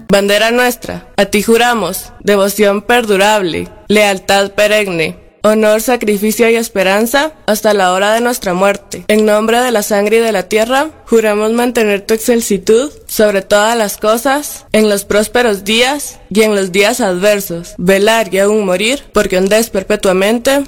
Bandera nuestra, a ti juramos, devoción perdurable, lealtad perenne, honor, sacrificio y esperanza hasta la hora de nuestra muerte. En nombre de la sangre y de la tierra, juramos mantener tu excelsitud sobre todas las cosas, en los prósperos días y en los días adversos, velar y aún morir, porque hondes perpetuamente